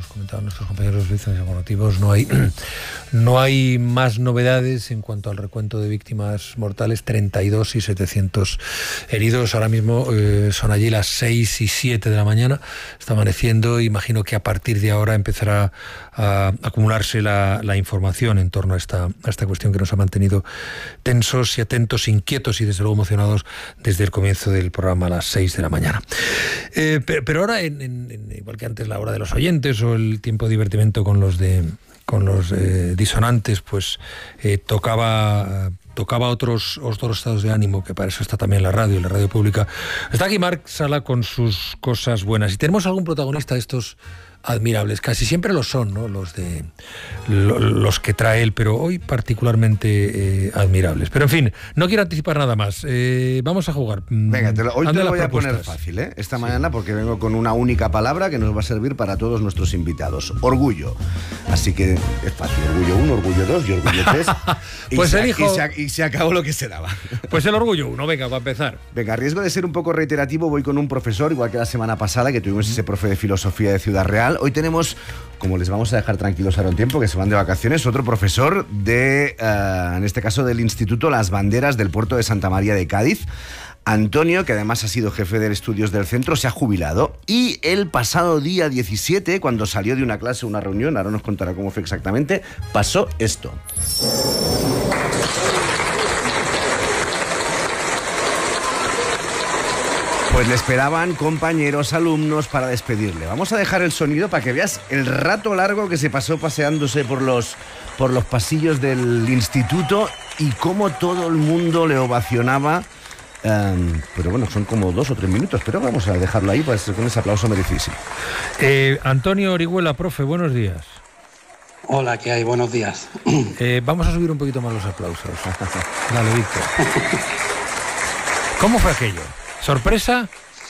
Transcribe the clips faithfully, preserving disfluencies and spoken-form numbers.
nos comentaban nuestros compañeros de informativos, no hay, no hay más novedades en cuanto al recuento de víctimas mortales, treinta y dos y setecientos heridos. Ahora mismo eh, son allí las seis y siete de la mañana, está amaneciendo. Imagino que a partir de ahora empezará a acumularse la, la información en torno a esta, a esta cuestión que nos ha mantenido tensos y atentos, inquietos y desde luego emocionados desde el comienzo del programa a las seis de la mañana. Eh, pero, pero ahora, en, en, en, igual que antes la hora de los oyentes o el tiempo de divertimento con los de con los eh, disonantes, pues eh, tocaba tocaba otros, otros estados de ánimo, que para eso está también la radio, la radio pública. Está aquí Marc Sala con sus cosas buenas. Y tenemos algún protagonista de estos admirables, casi siempre lo son, ¿no? Los de lo, los que trae él, pero hoy particularmente eh, admirables. Pero en fin, no quiero anticipar nada más. Eh, vamos a jugar. Venga, te lo, hoy Ande te lo voy propuestas. a poner fácil, ¿eh? Esta mañana, porque vengo con una única palabra que nos va a servir para todos nuestros invitados. Orgullo. Así que es fácil. Orgullo uno, orgullo dos y orgullo tres. Pues y, elijo... se, y, se, y se acabó lo que se daba. Pues el orgullo uno, venga, va a empezar. Venga, a riesgo de ser un poco reiterativo, voy con un profesor, igual que la semana pasada, que tuvimos ese profe de filosofía de Ciudad Real. Hoy tenemos, como les vamos a dejar tranquilos ahora un tiempo, que se van de vacaciones, otro profesor de, uh, en este caso, del Instituto Las Banderas del Puerto de Santa María de Cádiz. Antonio, que además ha sido jefe de estudios del centro, se ha jubilado. Y el pasado día diecisiete, cuando salió de una clase, una reunión, ahora nos contará cómo fue exactamente, pasó esto. Pues le esperaban compañeros, alumnos para despedirle. Vamos a dejar el sonido para que veas el rato largo que se pasó paseándose por los, por los pasillos del instituto y cómo todo el mundo le ovacionaba. Um, pero bueno, son como dos o tres minutos, pero vamos a dejarlo ahí pues, con ese aplauso merecidísimo. Eh, Antonio Orihuela, profe, buenos días. Hola, ¿qué hay? Buenos días. Eh, vamos a subir un poquito más los aplausos. Dale, Víctor. ¿Cómo fue aquello? ¿Sorpresa?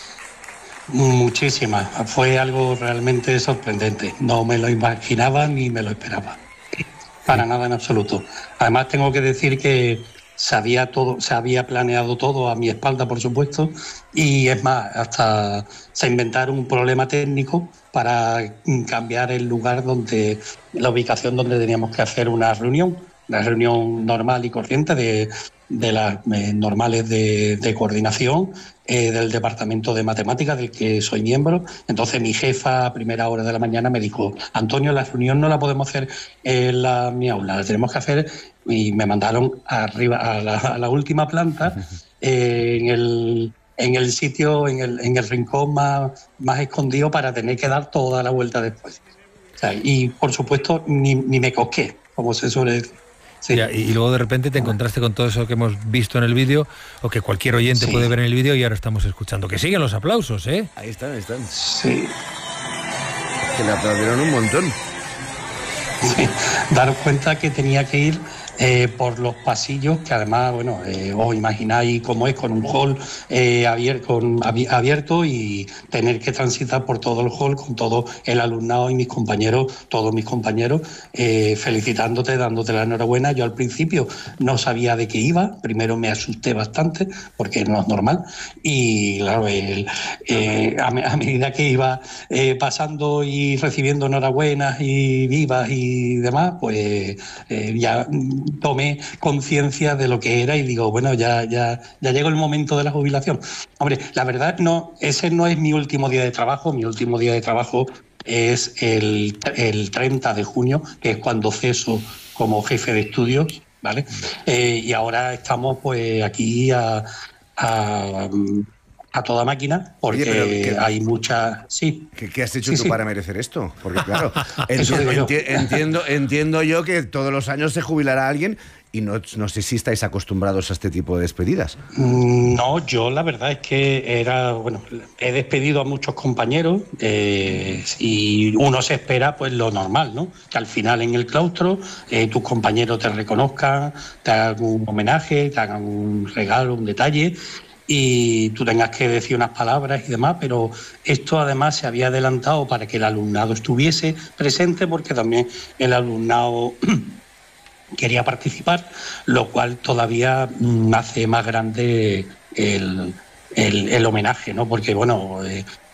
Muchísima. Fue algo realmente sorprendente. No me lo imaginaba ni me lo esperaba. Para nada en absoluto. Además tengo que decir que se había, todo, se había planeado todo a mi espalda, por supuesto, y es más, hasta se inventaron un problema técnico para cambiar el lugar donde, la ubicación donde teníamos que hacer una reunión, una reunión normal y corriente de, de las eh, normales de, de coordinación eh, del departamento de matemáticas del que soy miembro. Entonces mi jefa a primera hora de la mañana me dijo: Antonio, la reunión no la podemos hacer en la, mi aula, la tenemos que hacer, y me mandaron arriba a la, a la última planta eh, en el en el sitio, en el, en el rincón más, más escondido, para tener que dar toda la vuelta después. O sea, y por supuesto ni, ni me cosqué, como se suele decir. Sí. Ya, y luego de repente te encontraste con todo eso que hemos visto en el vídeo, o que cualquier oyente sí. puede ver en el vídeo, y ahora estamos escuchando. Que siguen los aplausos, ¿eh? Ahí están, ahí están. Sí. Que le aplaudieron un montón. Sí. Daros cuenta que tenía que ir eh, por los pasillos, que además, bueno, eh, os imagináis cómo es, con un hall eh, abierto, con, abi abierto y tener que transitar por todo el hall con todo el alumnado y mis compañeros, todos mis compañeros, eh, felicitándote, dándote la enhorabuena. Yo al principio no sabía de qué iba, primero me asusté bastante, porque no es normal, y claro, el, eh, a, a medida que iba eh, pasando y recibiendo enhorabuenas y vivas y demás, pues eh, ya tomé conciencia de lo que era y digo, bueno, ya, ya, ya llegó el momento de la jubilación. Hombre, la verdad, no, ese no es mi último día de trabajo. Mi último día de trabajo es el, el treinta de junio, que es cuando ceso como jefe de estudios, ¿vale? Eh, y ahora estamos pues aquí a, a, a toda máquina, porque Oye, pero, hay muchas... Sí. ¿Qué, ¿Qué has hecho sí, tú sí. para merecer esto? Porque claro, entiendo, enti entiendo, entiendo yo que todos los años se jubilará alguien, y no, no sé si estáis acostumbrados a este tipo de despedidas. No, yo la verdad es que era, bueno, he despedido a muchos compañeros eh, y uno se espera pues lo normal, ¿no? Que al final en el claustro eh, tus compañeros te reconozcan, te hagan un homenaje, te hagan un regalo, un detalle, y tú tengas que decir unas palabras y demás, pero esto además se había adelantado para que el alumnado estuviese presente, porque también el alumnado quería participar, lo cual todavía hace más grande el, el, el homenaje, ¿no? Porque, bueno, eh,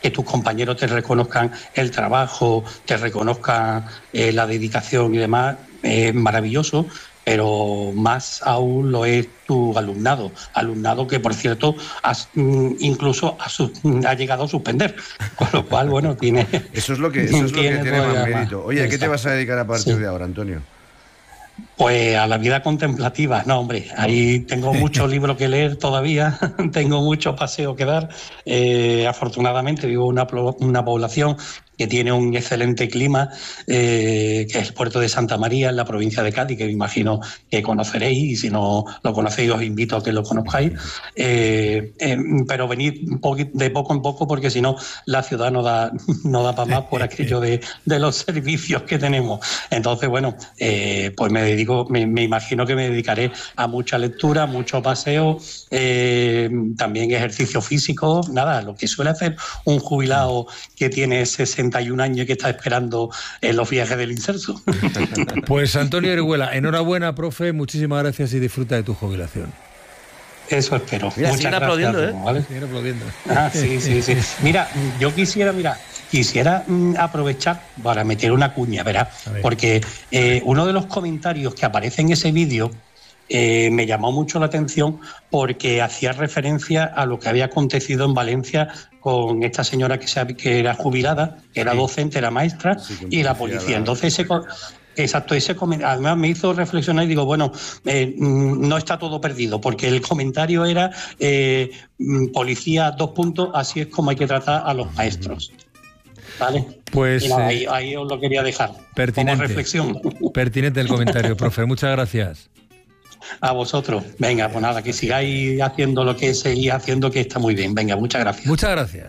que tus compañeros te reconozcan el trabajo, te reconozcan eh, la dedicación y demás, es maravilloso, pero más aún lo es tu alumnado, alumnado que, por cierto, has, incluso ha, ha llegado a suspender, con lo cual, bueno, tiene... Eso es lo que, eso es lo que tiene más mérito. Oye, ¿a qué te vas a dedicar a partir sí. de ahora, Antonio? Pues a la vida contemplativa, no, hombre, ahí tengo muchos libros que leer todavía, tengo mucho paseo que dar. Eh, afortunadamente vivo en una, una población que tiene un excelente clima, eh, que es el puerto de Santa María, en la provincia de Cádiz, que me imagino que conoceréis, y si no lo conocéis os invito a que lo conozcáis. Eh, eh, pero venid de poco en poco, porque si no la ciudad no da, no da para más por aquello de, de los servicios que tenemos. Entonces, bueno, eh, pues me dedico, me, me imagino que me dedicaré a mucha lectura, mucho paseo, eh, también ejercicio físico, nada, lo que suele hacer un jubilado que tiene sesenta y un años y que está esperando en los viajes del inserso. Pues Antonio Orihuela, enhorabuena, profe, muchísimas gracias y disfruta de tu jubilación. Eso espero. Mira, Muchas gracias. Aplaudiendo, ¿eh? ¿Vale? Siguen aplaudiendo. Ah, sí, sí, sí. Mira, yo quisiera, mira, quisiera mm, aprovechar para meter una cuña, ¿verdad? Porque eh, uno de los comentarios que aparece en ese vídeo Eh, me llamó mucho la atención porque hacía referencia a lo que había acontecido en Valencia con esta señora que, se, que era jubilada, que era docente, era maestra, sí, y la policía. Entonces, ese, exacto, ese además me hizo reflexionar y digo, bueno, eh, no está todo perdido, porque el comentario era eh, policía, dos puntos, así es como hay que tratar a los maestros. ¿Vale? Pues nada, ahí, ahí os lo quería dejar. Pertinente, como reflexión. Pertinente el comentario, profe. Muchas gracias. A vosotros. Venga, pues nada, que sigáis haciendo lo que seguís haciendo, que está muy bien. Venga, muchas gracias. Muchas gracias.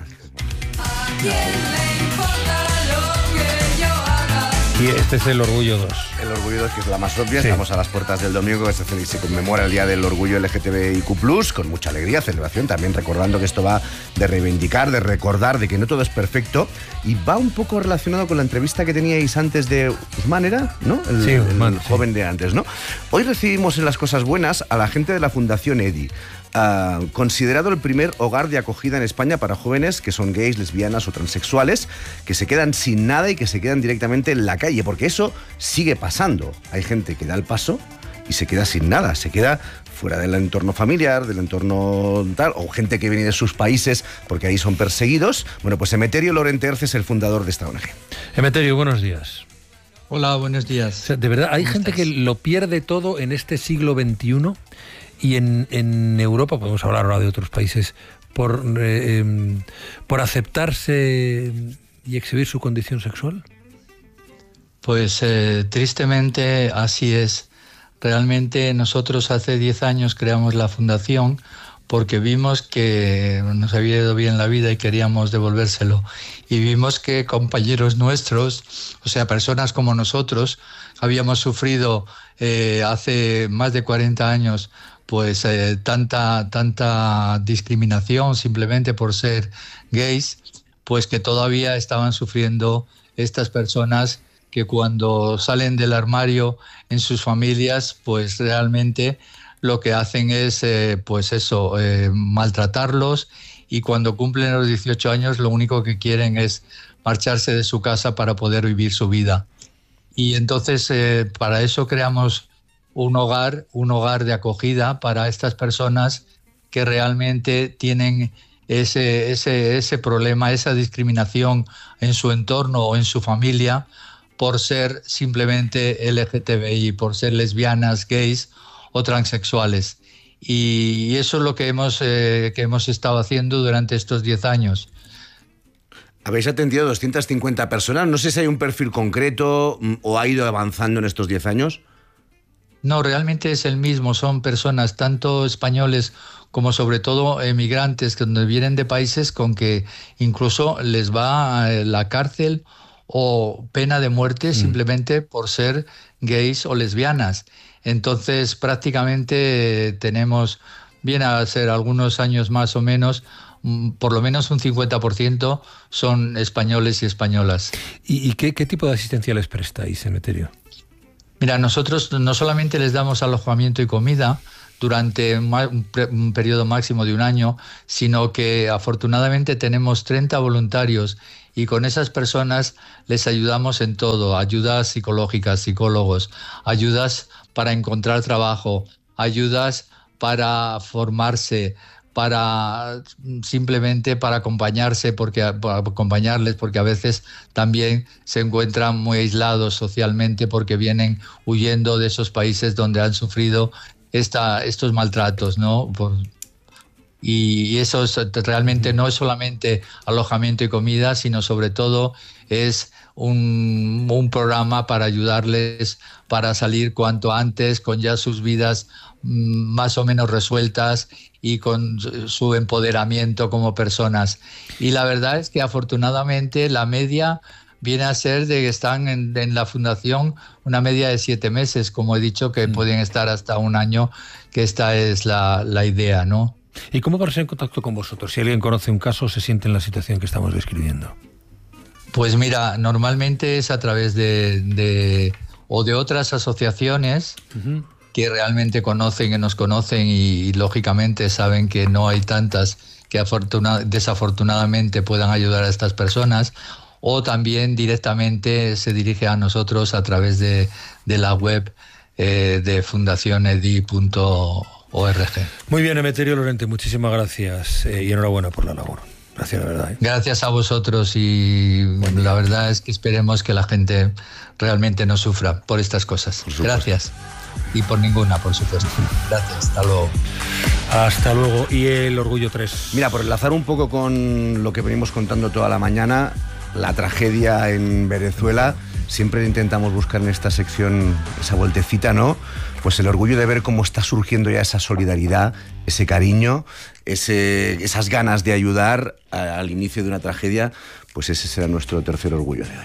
Y este es el Orgullo dos. El Orgullo dos, que es la más obvia. Sí. Estamos a las puertas del domingo, que se, se conmemora el Día del Orgullo L G T B I Q plus, con mucha alegría, celebración, también recordando que esto va de reivindicar, de recordar, de que no todo es perfecto, y va un poco relacionado con la entrevista que teníais antes de Usman, ¿era? ¿No? El, sí, Usman, el joven sí. de antes, ¿no? Hoy recibimos en Las Cosas Buenas a la gente de la Fundación EDI. Uh, considerado el primer hogar de acogida en España para jóvenes que son gays, lesbianas o transexuales, que se quedan sin nada y que se quedan directamente en la calle, porque eso sigue pasando. Hay gente que da el paso y se queda sin nada, se queda fuera del entorno familiar, del entorno tal, o gente que viene de sus países porque ahí son perseguidos. Bueno, pues Emeterio Lorente Erce es el fundador de esta O N G. Emeterio, buenos días. Hola, buenos días. O sea, de verdad, hay gente estás? que lo pierde todo en este siglo veintiuno. Y en, en Europa, podemos hablar ahora de otros países, por, eh, eh, por aceptarse y exhibir su condición sexual. Pues eh, tristemente así es. Realmente nosotros hace diez años creamos la fundación porque vimos que nos había ido bien la vida y queríamos devolvérselo. Y vimos que compañeros nuestros, o sea, personas como nosotros, habíamos sufrido eh, hace más de cuarenta años pues eh, tanta, tanta discriminación simplemente por ser gays, pues que todavía estaban sufriendo estas personas que cuando salen del armario en sus familias, pues realmente lo que hacen es, eh, pues eso, eh, maltratarlos, y cuando cumplen los dieciocho años lo único que quieren es marcharse de su casa para poder vivir su vida. Y entonces eh, para eso creamos un hogar, un hogar de acogida para estas personas que realmente tienen ese, ese, ese problema, esa discriminación en su entorno o en su familia por ser simplemente L G T B I, por ser lesbianas, gays o transexuales. Y eso es lo que hemos, eh, que hemos estado haciendo durante estos diez años. Habéis atendido a doscientas cincuenta personas. No sé si hay un perfil concreto o ha ido avanzando en estos diez años. No, realmente es el mismo. Son personas tanto españoles como sobre todo emigrantes que vienen de países con que incluso les va a la cárcel o pena de muerte mm. simplemente por ser gays o lesbianas. Entonces prácticamente tenemos, viene a ser algunos años más o menos, por lo menos un cincuenta por ciento son españoles y españolas. ¿Y, y qué, qué tipo de asistencia les prestáis, Emeterio? Mira, nosotros no solamente les damos alojamiento y comida, durante un, un periodo máximo de un año, sino que afortunadamente tenemos treinta voluntarios y con esas personas les ayudamos en todo, ayudas psicológicas, psicólogos, ayudas para encontrar trabajo, ayudas para formarse, para simplemente para acompañarse, porque para acompañarles, porque a veces también se encuentran muy aislados socialmente porque vienen huyendo de esos países donde han sufrido esta, estos maltratos, ¿no? Por, y eso es, realmente no es solamente alojamiento y comida, sino sobre todo es un, un programa para ayudarles para salir cuanto antes con ya sus vidas más o menos resueltas y con su empoderamiento como personas. Y la verdad es que afortunadamente la media viene a ser de que están en, en la fundación una media de siete meses, como he dicho, que mm. pueden estar hasta un año, que esta es la, la idea, ¿no? ¿Y cómo ponerse en contacto con vosotros? Si alguien conoce un caso, se siente en la situación que estamos describiendo. Pues mira, normalmente es a través de, de o de otras asociaciones uh-huh. que realmente conocen, que nos conocen y, y lógicamente saben que no hay tantas que afortuna, desafortunadamente puedan ayudar a estas personas, o también directamente se dirige a nosotros a través de, de la web eh, de fundación edi punto org. Muy bien, Emeterio Lorente, muchísimas gracias eh, y enhorabuena por la labor. Gracias, la verdad. ¿eh? Gracias a vosotros y bueno, la verdad es que esperemos que la gente realmente no sufra por estas cosas. Por Gracias. Y por ninguna, por supuesto. Gracias, hasta luego. Hasta luego. ¿Y el Orgullo tres? Mira, por enlazar un poco con lo que venimos contando toda la mañana, la tragedia en Venezuela, siempre intentamos buscar en esta sección esa vueltecita, ¿no? Pues el orgullo de ver cómo está surgiendo ya esa solidaridad, ese cariño, ese, esas ganas de ayudar a, al inicio de una tragedia, pues ese será nuestro tercer orgullo de hoy.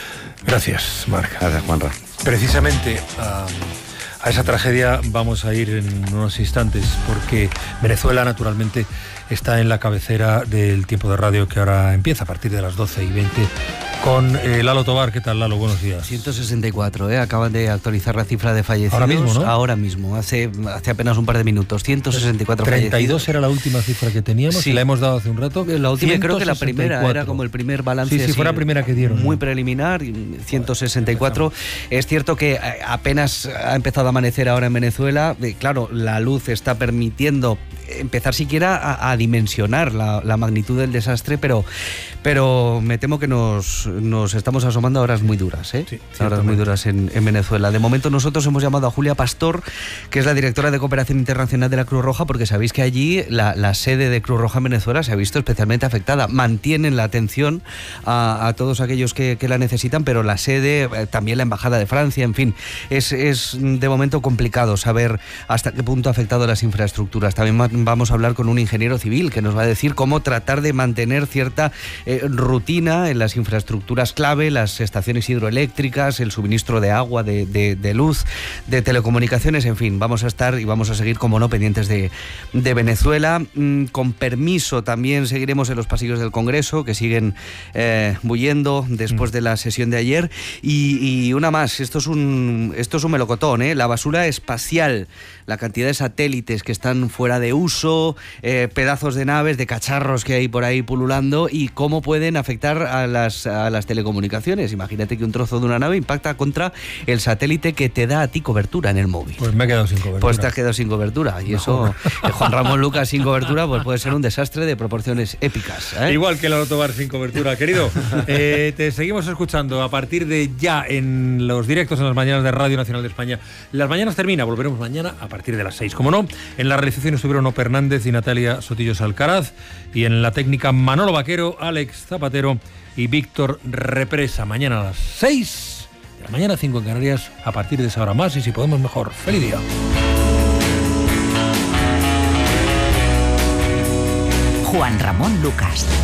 Gracias, Marc. Gracias, Juanra. Precisamente a, a esa tragedia vamos a ir en unos instantes, porque Venezuela, naturalmente, está en la cabecera del tiempo de radio que ahora empieza a partir de las doce y veinte con eh, Lalo Tobar. ¿Qué tal, Lalo? Buenos días. ciento sesenta y cuatro, ¿eh? Acaban de actualizar la cifra de fallecidos. Ahora mismo, ¿no? Ahora mismo, hace, hace apenas un par de minutos. ciento sesenta y cuatro fallecidos. treinta y dos era la última cifra que teníamos, sí. Y la hemos dado hace un rato. La última, creo que la primera, era como el primer balance. Sí, sí, fue la primera que dieron. Muy preliminar, ciento sesenta y cuatro. Es cierto que apenas ha empezado a amanecer ahora en Venezuela. Claro, la luz está permitiendo empezar siquiera a, a dimensionar la, la magnitud del desastre, pero, pero me temo que nos, nos estamos asomando a horas muy duras, ¿eh? Sí, horas muy duras en, en Venezuela. De momento nosotros hemos llamado a Julia Pastor, que es la directora de Cooperación Internacional de la Cruz Roja, porque sabéis que allí la, la sede de Cruz Roja en Venezuela se ha visto especialmente afectada. Mantienen la atención a, a todos aquellos que, que la necesitan, pero la sede, también la Embajada de Francia, en fin, es, es de momento complicado saber hasta qué punto ha afectado las infraestructuras. También vamos a hablar con un ingeniero civil que nos va a decir cómo tratar de mantener cierta eh, rutina en las infraestructuras clave, las estaciones hidroeléctricas, el suministro de agua, de, de, de luz, de telecomunicaciones, en fin, vamos a estar y vamos a seguir, como no, pendientes de, de Venezuela. Mm, con permiso, también seguiremos en los pasillos del Congreso, que siguen eh, bulliendo después de la sesión de ayer. Y, y una más, esto es un, esto es un melocotón, ¿eh? La basura espacial, la cantidad de satélites que están fuera de uso, eh, pedazos de naves, de cacharros que hay por ahí pululando, y cómo pueden afectar a las, a las telecomunicaciones. Imagínate que un trozo de una nave impacta contra el satélite que te da a ti cobertura en el móvil. Pues me he quedado sin cobertura. Pues te has quedado sin cobertura. Y eso, eh, Juan Ramón Lucas sin cobertura, pues puede ser un desastre de proporciones épicas, ¿eh? Igual que Lalo Tobar sin cobertura. Querido, eh, te seguimos escuchando a partir de ya en los directos en las mañanas de Radio Nacional de España. Las mañanas termina, volveremos mañana a partir de las seis. Como no, en la realización estuvieron Ope Hernández y Natalia Sotillos Alcaraz, y en la técnica Manolo Vaquero, Alex Zapatero y Víctor Represa. Mañana a las seis de la mañana, cinco en Canarias, a partir de esa hora más, y si podemos mejor. ¡Feliz día! Juan Ramón Lucas.